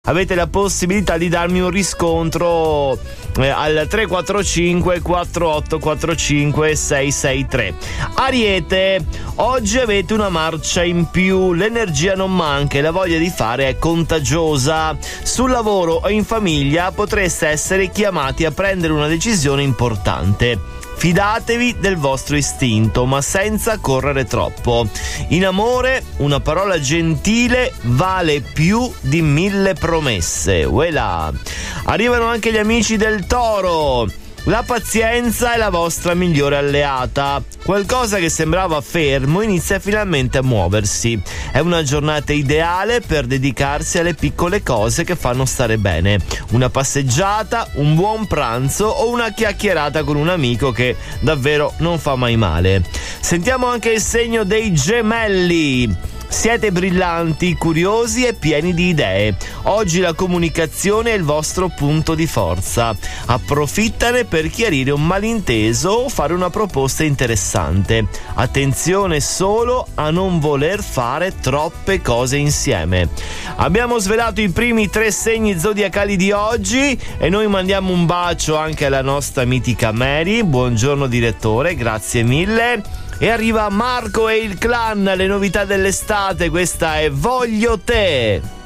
avete la possibilità di darmi un riscontro al 345 4845 663. Ariete, oggi avete una marcia in più, l'energia non manca e la voglia di fare è contagiosa. Sul lavoro o in famiglia potreste essere chiamati a prendere una decisione importante. Fidatevi del vostro istinto, ma senza correre troppo. In amore, una parola gentile vale più di 1000 promesse. Voilà. Arrivano anche gli amici del Toro. La pazienza è la vostra migliore alleata. Qualcosa che sembrava fermo inizia finalmente a muoversi. È una giornata ideale per dedicarsi alle piccole cose che fanno stare bene. Una passeggiata, un buon pranzo o una chiacchierata con un amico che davvero non fa mai male. Sentiamo anche il segno dei Gemelli. Siete brillanti, curiosi e pieni di idee. Oggi la comunicazione è il vostro punto di forza. Approfittane per chiarire un malinteso o fare una proposta interessante. Attenzione solo a non voler fare troppe cose insieme. Abbiamo svelato i primi 3 segni zodiacali di oggi e noi mandiamo un bacio anche alla nostra mitica Mary. Buongiorno direttore, grazie mille. E arriva Marco e il clan, le novità dell'estate, questa è Voglio te!